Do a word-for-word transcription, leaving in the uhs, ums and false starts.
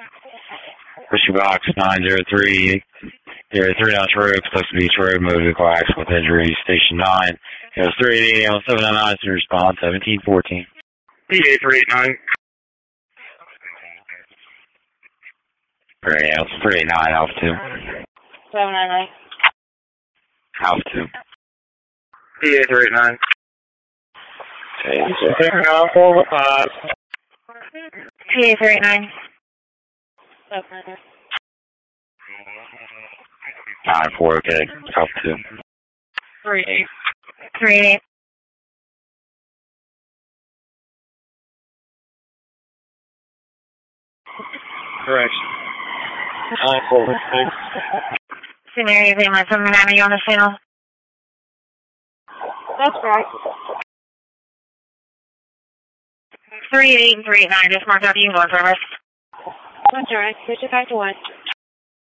Whiskey Box nine zero three zero three Notch Road, Pleasant Beach Road, motor vehicle accident with injury, Station nine. It was three eighty on seven nine nine to respond, seventeen fourteen. D A three eight nine. three eight nine, Alpha two. seven nine nine. Alpha two. D A three eight nine. Alpha five. D A three eight nine. seven nine nine. nine four, okay. Alpha two. three eight. three eight. Correct. nine four six. Scenario Zima from Miami on the channel. That's right. three eight and three eight nine, just marked out the English service. That's right. Switch it back to one.